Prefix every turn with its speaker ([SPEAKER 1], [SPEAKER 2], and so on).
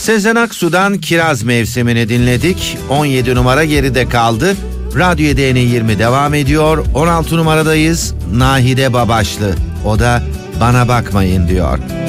[SPEAKER 1] Sezen Aksu'dan Kiraz Mevsimini dinledik. 17 numara geride kaldı. Radyo DN 20 devam ediyor. 16 numaradayız. Nahide Babaşlı. O da Bana Bakmayın diyor.